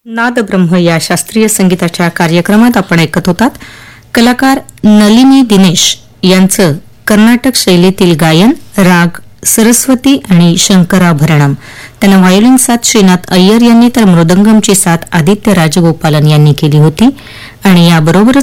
नादब्रह्म या शास्त्रीय संगीताच्या कार्यक्रमात आपण ऐकत होतात कलाकार नलिनी दिनेश यांचं कर्नाटक शैलीतील गायन, राग सरस्वती आणि शंकराभरणम. त्यांना व्हायोलिन साथ श्रीनाथ अय्यर यांनी तर मृदंगमची साथ आदित्य राजगोपालन यांनी केली होती. आणि याबरोबरच